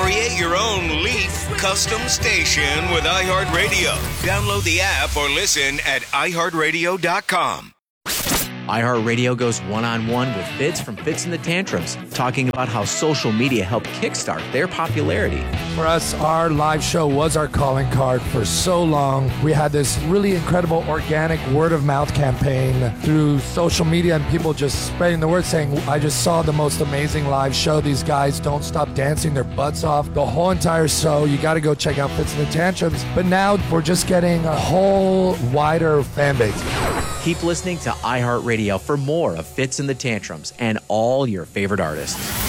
Create your own Leaf custom station with iHeartRadio. Download the app or listen at iHeartRadio.com. iHeartRadio goes one-on-one with Fitz from Fitz and the Tantrums, talking about how social media helped kickstart their popularity. For us, our live show was our calling card for so long. We had this really incredible organic word-of-mouth campaign through social media and people just spreading the word saying, I just saw the most amazing live show. These guys don't stop dancing their butts off. The whole entire show, you got to go check out Fitz and the Tantrums. But now we're just getting a whole wider fan base. Keep listening to iHeartRadio for more of Fitz and the Tantrums and all your favorite artists.